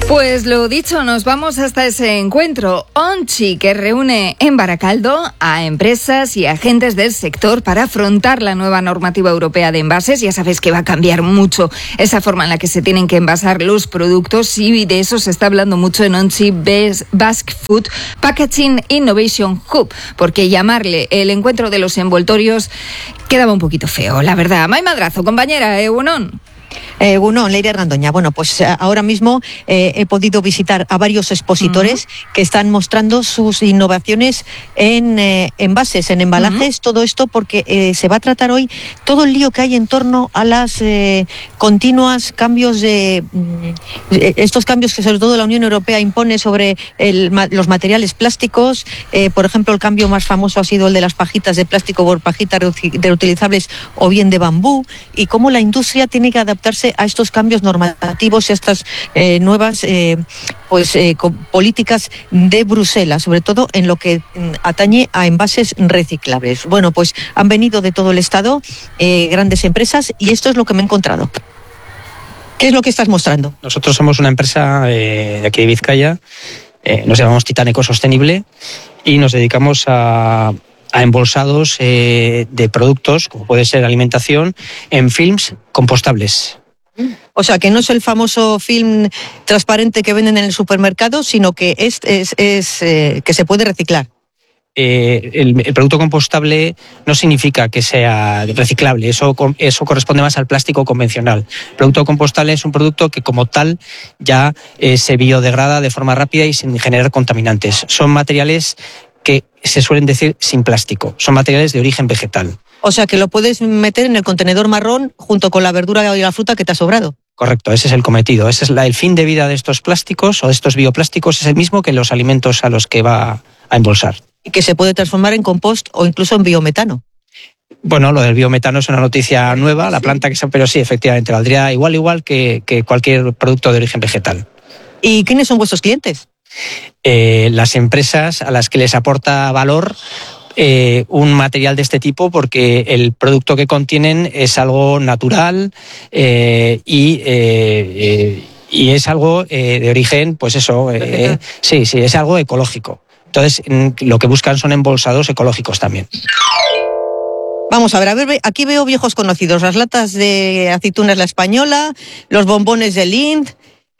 Pues lo dicho, nos vamos hasta ese encuentro ONCHI, que reúne en Baracaldo a empresas y agentes del sector para afrontar la nueva normativa europea de envases. Ya sabes que va a cambiar mucho esa forma en la que se tienen que envasar los productos, y de eso se está hablando mucho en ONCHI Basque Food Packaging Innovation Hub, porque llamarle el encuentro de los envoltorios quedaba un poquito feo, la verdad. May Madrazo, compañera, egunon. Leire Randoña. Bueno, pues ahora mismo he podido visitar a varios expositores que están mostrando sus innovaciones en envases, en embalajes, todo esto porque se va a tratar hoy todo el lío que hay en torno a las continuas cambios estos cambios que sobre todo la Unión Europea impone sobre los materiales plásticos. Por ejemplo, el cambio más famoso ha sido el de las pajitas de plástico por pajitas reutilizables o bien de bambú, y cómo la industria tiene que adaptarse a estos cambios normativos y a estas nuevas políticas de Bruselas, sobre todo en lo que atañe a envases reciclables. Bueno, pues han venido de todo el Estado grandes empresas, y esto es lo que me he encontrado. ¿Qué es lo que estás mostrando? Nosotros somos una empresa de aquí de Vizcaya, nos llamamos Titán Ecosostenible, y nos dedicamos a embolsados de productos, como puede ser alimentación, en films compostables. O sea, que no es el famoso film transparente que venden en el supermercado, sino que es que se puede reciclar. El producto compostable no significa que sea reciclable, eso corresponde más al plástico convencional. El producto compostable es un producto que como tal ya se biodegrada de forma rápida y sin generar contaminantes. Son materiales que se suelen decir sin plástico, son materiales de origen vegetal. O sea, que lo puedes meter en el contenedor marrón junto con la verdura y la fruta que te ha sobrado. Correcto, ese es el cometido. Ese es el fin de vida de estos plásticos o de estos bioplásticos, es el mismo que los alimentos a los que va a embolsar. Y que se puede transformar en compost o incluso en biometano. Bueno, lo del biometano es una noticia nueva, la planta pero sí, efectivamente, valdría igual que cualquier producto de origen vegetal. ¿Y quiénes son vuestros clientes? Las empresas a las que les aporta valor un material de este tipo, porque el producto que contienen es algo natural y es algo de origen, pues eso, sí, es algo ecológico. Entonces, lo que buscan son embolsados ecológicos también. Vamos a ver, aquí veo viejos conocidos, las latas de aceitunas La Española, los bombones de Lindt,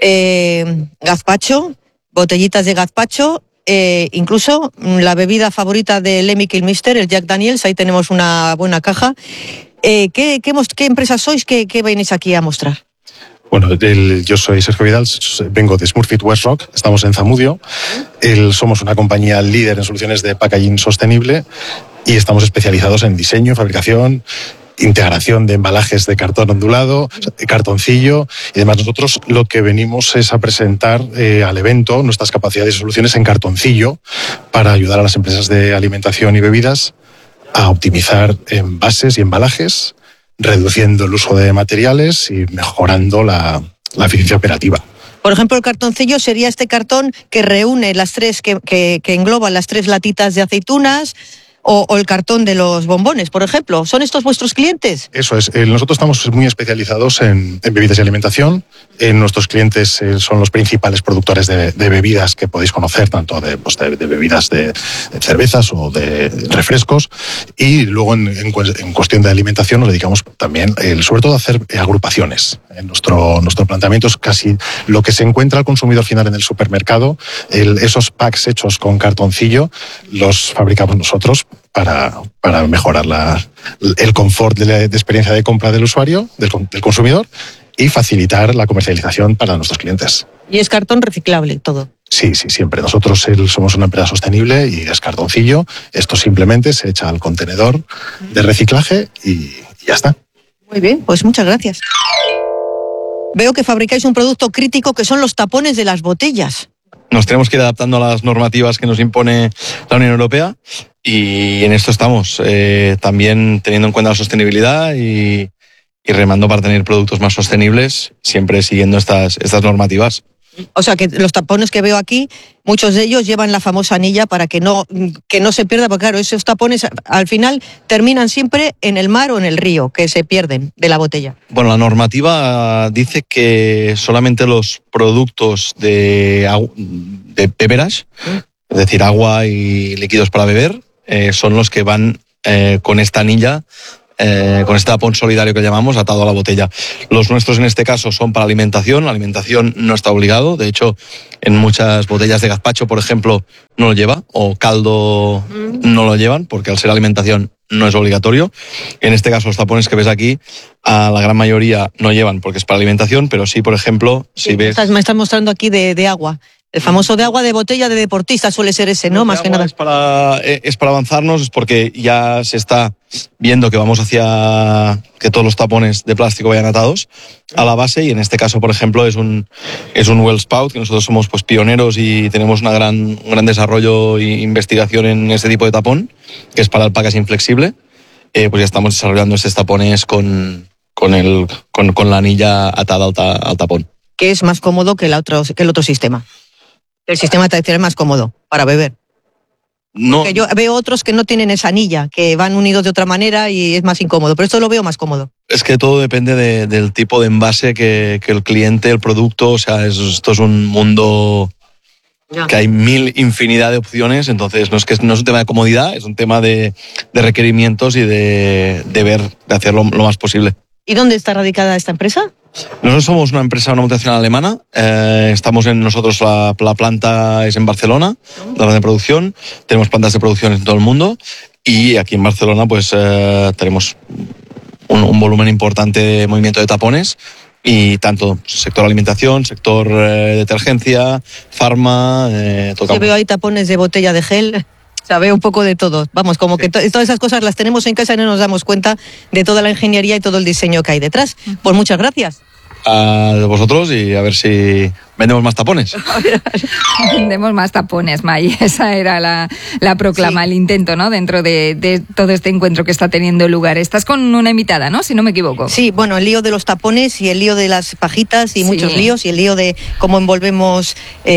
gazpacho, botellitas de gazpacho, incluso la bebida favorita de Lemmy Kilmister, el Jack Daniels. Ahí tenemos una buena caja. ¿Qué empresas sois? ¿Qué venís aquí a mostrar? Bueno, yo soy Sergio Vidal, vengo de Smurfit Westrock, estamos en Zamudio. Somos una compañía líder en soluciones de packaging sostenible y estamos especializados en diseño, fabricación, integración de embalajes de cartón ondulado, cartoncillo y demás. Nosotros lo que venimos es a presentar al evento nuestras capacidades y soluciones en cartoncillo para ayudar a las empresas de alimentación y bebidas a optimizar envases y embalajes, reduciendo el uso de materiales y mejorando la eficiencia operativa. Por ejemplo, el cartoncillo sería este cartón que reúne las tres, que engloba las 3 latitas de aceitunas, o el cartón de los bombones, por ejemplo. ¿Son estos vuestros clientes? Eso es. Nosotros estamos muy especializados en bebidas y alimentación. Nuestros clientes son los principales productores de bebidas que podéis conocer, tanto de bebidas de cervezas o de refrescos. Y luego, en cuestión de alimentación, nos dedicamos también, sobre todo, a hacer agrupaciones. Nuestro planteamiento es casi lo que se encuentra al consumidor final en el supermercado. Esos packs hechos con cartoncillo los fabricamos nosotros para mejorar el confort de experiencia de compra del usuario, del consumidor, y facilitar la comercialización para nuestros clientes. ¿Y es cartón reciclable todo? Sí, siempre. Nosotros somos una empresa sostenible y es cartoncillo. Esto simplemente se echa al contenedor de reciclaje y ya está. Muy bien, pues muchas gracias. Veo que fabricáis un producto crítico que son los tapones de las botellas. Nos tenemos que ir adaptando a las normativas que nos impone la Unión Europea y en esto estamos, también teniendo en cuenta la sostenibilidad y remando para tener productos más sostenibles, siempre siguiendo estas normativas. O sea, que los tapones que veo aquí, muchos de ellos llevan la famosa anilla para que no se pierda, porque claro, esos tapones al final terminan siempre en el mar o en el río, que se pierden de la botella. Bueno, la normativa dice que solamente los productos de beverage, es decir, agua y líquidos para beber, son los que van con esta anilla, con este tapón solidario que llamamos, atado a la botella. Los nuestros en este caso son para alimentación. La alimentación no está obligado. De hecho, en muchas botellas de gazpacho, por ejemplo, no lo lleva, o caldo no lo llevan, porque al ser alimentación no es obligatorio. En este caso, los tapones que ves aquí, a la gran mayoría no llevan porque es para alimentación, pero sí, por ejemplo, si ves... Me estás mostrando aquí de agua. El famoso de agua de botella de deportista suele ser ese, ¿no? Más que nada. Es para avanzarnos, es porque ya se está viendo que vamos hacia que todos los tapones de plástico vayan atados a la base, y en este caso, por ejemplo, es un Wellspout, que nosotros somos pues pioneros y tenemos un gran desarrollo e investigación en este tipo de tapón, que es para el packaging flexible. Pues ya estamos desarrollando estos tapones con la anilla atada al tapón. Que es más cómodo que el otro sistema. El sistema tradicional es más cómodo para beber. No. Porque yo veo otros que no tienen esa anilla, que van unidos de otra manera y es más incómodo, pero esto lo veo más cómodo. Es que todo depende del tipo de envase que el cliente, el producto, o sea, esto es un mundo que hay infinidad de opciones, entonces no es un tema de comodidad, es un tema de requerimientos y de hacerlo lo más posible. ¿Y dónde está radicada esta empresa? Nosotros somos una multinacional alemana. Nosotros la planta es en Barcelona, la planta de producción. Tenemos plantas de producción en todo el mundo, y aquí en Barcelona pues tenemos un volumen importante de movimiento de tapones, y tanto sector alimentación, sector detergencia, farma. Yo veo ahí tapones de botella de gel. O sea, veo un poco de todo. Vamos, como que todas esas cosas las tenemos en casa y no nos damos cuenta de toda la ingeniería y todo el diseño que hay detrás. Pues muchas gracias. A vosotros, y a ver si vendemos más tapones. Vendemos más tapones, May. Esa era la proclama, sí. El intento, ¿no? Dentro de todo este encuentro que está teniendo lugar. Estás con una invitada, ¿no? Si no me equivoco. Sí, bueno, el lío de los tapones y el lío de las pajitas y muchos líos, y el lío de cómo envolvemos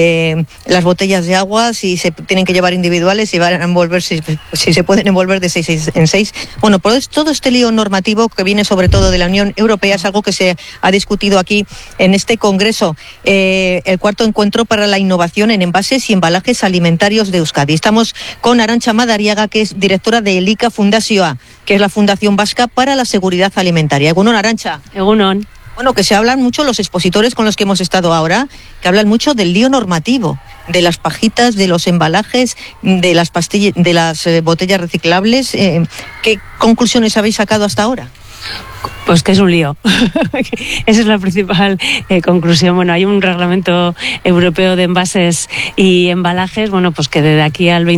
las botellas de agua, si se tienen que llevar individuales, si van a envolver, si se pueden envolver de 6 en 6. Bueno, pues todo este lío normativo que viene sobre todo de la Unión Europea es algo que se ha discutido aquí en este congreso. El cuarto encuentro para la innovación en envases y embalajes alimentarios de Euskadi. Estamos con Arantxa Madariaga, que es directora de Elika Fundazioa, que es la Fundación Vasca para la Seguridad Alimentaria. Egunon, Arantxa. Egunon. Bueno, que se hablan mucho los expositores con los que hemos estado ahora, que hablan mucho del lío normativo, de las pajitas, de los embalajes, de las pastillas, de las botellas reciclables. ¿Qué conclusiones habéis sacado hasta ahora? Pues que es un lío. Esa es la principal conclusión. Bueno, hay un reglamento europeo de envases y embalajes, bueno, pues que desde aquí al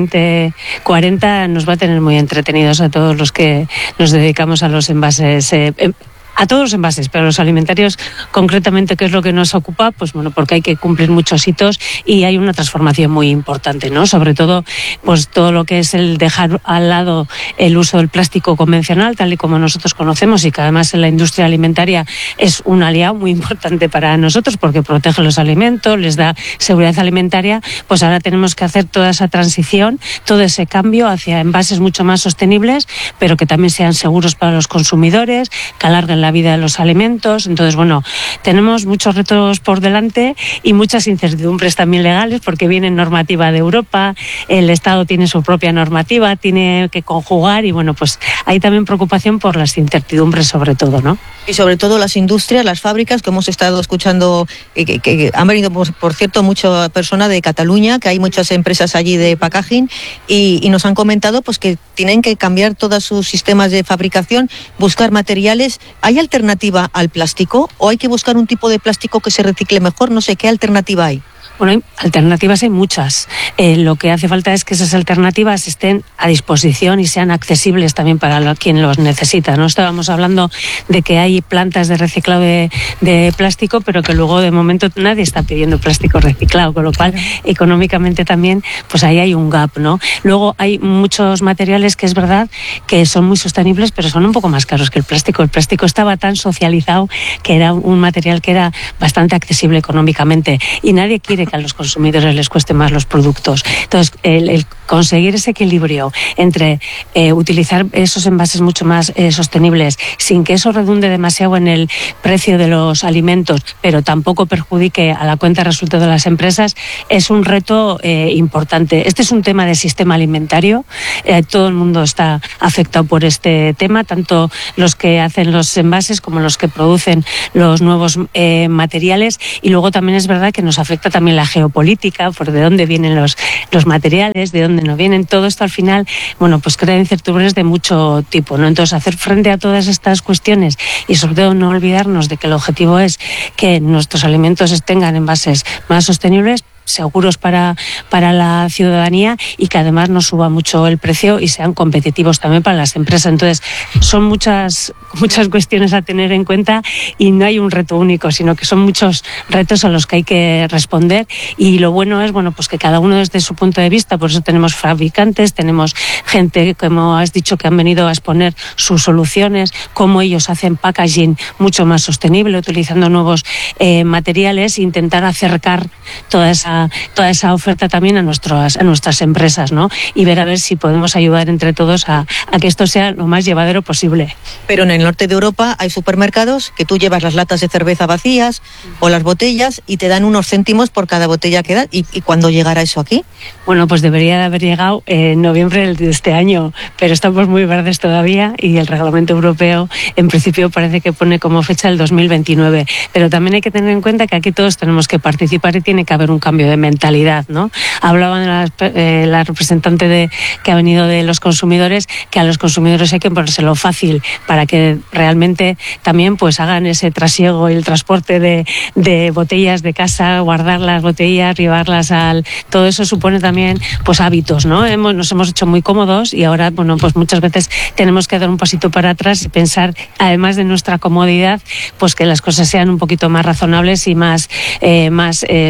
2040 nos va a tener muy entretenidos a todos los que nos dedicamos a los envases. A todos los envases, pero los alimentarios concretamente, que es lo que nos ocupa, pues bueno, porque hay que cumplir muchos hitos y hay una transformación muy importante, ¿no? Sobre todo, pues todo lo que es el dejar al lado el uso del plástico convencional, tal y como nosotros conocemos, y que además en la industria alimentaria es un aliado muy importante para nosotros porque protege los alimentos, les da seguridad alimentaria. Pues ahora tenemos que hacer toda esa transición, todo ese cambio hacia envases mucho más sostenibles, pero que también sean seguros para los consumidores, que alarguen la vida de los alimentos. Entonces, bueno, tenemos muchos retos por delante y muchas incertidumbres también legales, porque viene normativa de Europa, el Estado tiene su propia normativa, tiene que conjugar, y bueno, pues hay también preocupación por las incertidumbres sobre todo, ¿no? Y sobre todo las industrias, las fábricas, que hemos estado escuchando, que han venido, por cierto, mucha persona de Cataluña, que hay muchas empresas allí de packaging, y nos han comentado pues que tienen que cambiar todos sus sistemas de fabricación, buscar materiales. ¿Hay alternativa al plástico o hay que buscar un tipo de plástico que se recicle mejor? No sé, ¿qué alternativa hay? Bueno, alternativas hay muchas. Lo que hace falta es que esas alternativas estén a disposición y sean accesibles también para quien los necesita, ¿no? Estábamos hablando de que hay plantas de reciclado de plástico, pero que luego de momento nadie está pidiendo plástico reciclado, con lo cual económicamente también pues ahí hay un gap, ¿no? Luego hay muchos materiales que es verdad que son muy sostenibles, pero son un poco más caros que el plástico. El plástico estaba tan socializado que era un material que era bastante accesible económicamente y nadie quiere que a los consumidores les cueste más los productos. Entonces, el conseguir ese equilibrio entre utilizar esos envases mucho más sostenibles sin que eso redunde demasiado en el precio de los alimentos, pero tampoco perjudique a la cuenta de resultado de las empresas, es un reto importante. Este es un tema de sistema alimentario. Todo el mundo está afectado por este tema, tanto los que hacen los envases como los que producen los nuevos materiales. Y luego también es verdad que nos afecta también la geopolítica, por de dónde vienen los materiales, de dónde no vienen. Todo esto al final, bueno, pues crea incertidumbres de mucho tipo, ¿no? Entonces, hacer frente a todas estas cuestiones y sobre todo no olvidarnos de que el objetivo es que nuestros alimentos tengan envases más sostenibles, seguros para la ciudadanía y que además no suba mucho el precio y sean competitivos también para las empresas. Entonces, son muchas cuestiones a tener en cuenta y no hay un reto único, sino que son muchos retos a los que hay que responder y lo bueno es, bueno, pues que cada uno desde su punto de vista, por eso tenemos fabricantes, tenemos gente, como has dicho, que han venido a exponer sus soluciones, cómo ellos hacen packaging mucho más sostenible, utilizando nuevos materiales e intentar acercar toda esa oferta también a nuestras empresas, ¿no? Y ver a ver si podemos ayudar entre todos a que esto sea lo más llevadero posible. Pero en el norte de Europa hay supermercados que tú llevas las latas de cerveza vacías o las botellas y te dan unos céntimos por cada botella que das. ¿Y cuándo llegará eso aquí? Bueno, pues debería de haber llegado en noviembre de este año, pero estamos muy verdes todavía y el reglamento europeo en principio parece que pone como fecha el 2029. Pero también hay que tener en cuenta que aquí todos tenemos que participar y tiene que haber un cambio de mentalidad, ¿no? Hablaban la representante que ha venido de los consumidores, que a los consumidores hay que ponérselo fácil para que realmente también pues hagan ese trasiego y el transporte de botellas de casa, guardar las botellas, llevarlas todo eso supone también pues hábitos, ¿no? Nos hemos hecho muy cómodos y ahora, bueno, pues muchas veces tenemos que dar un pasito para atrás y pensar, además de nuestra comodidad, pues que las cosas sean un poquito más razonables y más